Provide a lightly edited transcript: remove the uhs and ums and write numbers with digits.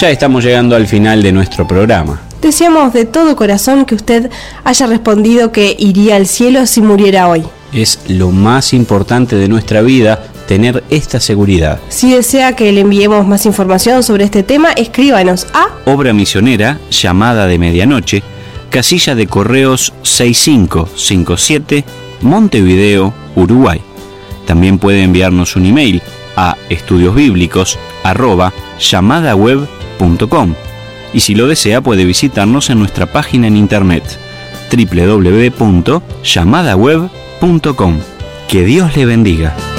Ya estamos llegando al final de nuestro programa. Deseamos de todo corazón que usted haya respondido que iría al cielo si muriera hoy. Es lo más importante de nuestra vida, tener esta seguridad. Si desea que le enviemos más información sobre este tema, escríbanos a Obra Misionera, Llamada de Medianoche, Casilla de Correos 6557, Montevideo, Uruguay. También puede enviarnos un email a estudiosbiblicos@llamadaweb.com y si lo desea puede visitarnos en nuestra página en internet www.llamadaweb.com. Que Dios le bendiga.